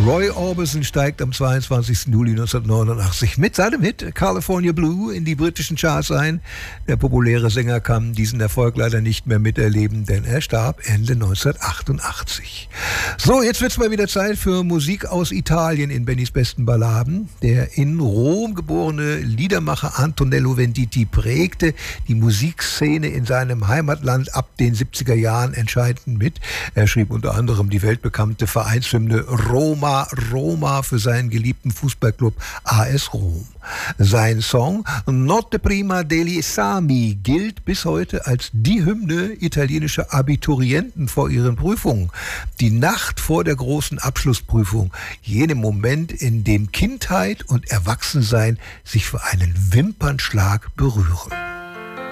Roy Orbison steigt am 22. Juli 1989 mit seinem Hit California Blue in die britischen Charts ein. Der populäre Sänger kann diesen Erfolg leider nicht mehr miterleben, denn er starb Ende 1988. So, jetzt wird's mal wieder Zeit für Musik aus Italien in Bennys besten Balladen. Der in Rom geborene Liedermacher Antonello Venditti prägte die Musikszene in seinem Heimatland ab den 70er Jahren entscheidend mit. Er schrieb unter anderem die weltbekannte Vereinshymne Roma, Roma für seinen geliebten Fußballclub AS Rom. Sein Song Notte prima degli esami gilt bis heute als die Hymne italienischer Abiturienten vor ihren Prüfungen. Die Nacht vor der großen Abschlussprüfung, jenem Moment, in dem Kindheit und Erwachsensein sich für einen Wimpernschlag berühren.